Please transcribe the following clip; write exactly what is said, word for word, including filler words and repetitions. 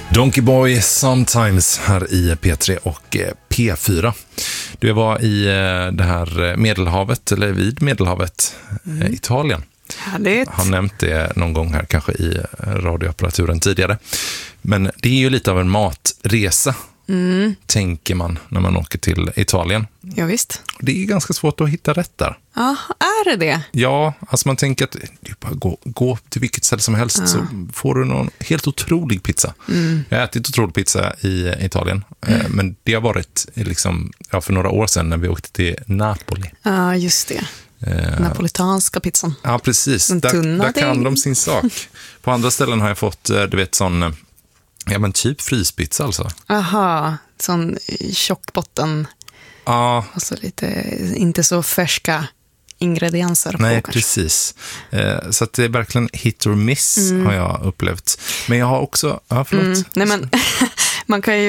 Donkey Boy Sometimes här i P tre och P fyra. Du var i det här Medelhavet, eller vid Medelhavet, mm. Italien. Härligt. Jag har nämnt det någon gång här, kanske i radioapparaturen tidigare. Men det är ju lite av en matresa, mm. tänker man när man åker till Italien. Ja, visst. Det är ganska svårt att hitta rätt där. Ja, är det det? Ja, alltså man tänker att det bara gå, gå till vilket ställe som helst ja. så får du någon helt otrolig pizza. Mm. Jag har ätit otrolig pizza i Italien, mm. men det har varit liksom, ja, för några år sedan när vi åkte till Napoli. Ja, just det. Eh, Napolitanska pizzan. Ja, precis. Där, där kan de sin sak. På andra ställen har jag fått, du vet, sån, ja men typ fryspizza alltså. Aha, sån tjock botten. Ja. Och så lite, inte så färska ingredienser. Nej, på, precis. Eh, så att det är verkligen hit or miss mm. har jag upplevt. Men jag har också, ja förlåt. Mm. Nej men, man kan ju